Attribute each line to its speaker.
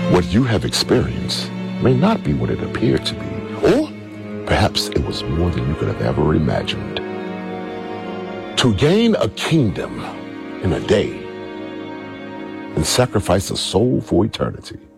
Speaker 1: What you have experienced may not be what it appeared to be, or perhaps it was more than you could have ever imagined. To gain a kingdom in a day and sacrifice a soul for eternity